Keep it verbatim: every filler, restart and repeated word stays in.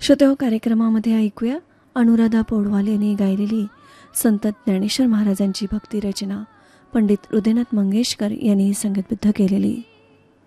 श्रोते, कार्यक्रमामध्ये ऐकूया अनुराधा पौडवाल यांनी गायलेली संत ज्ञानेश्वर महाराजांची भक्ती रचना पंडित हृदयनाथ मंगेशकर यांनी संगीतबद्ध केलेली.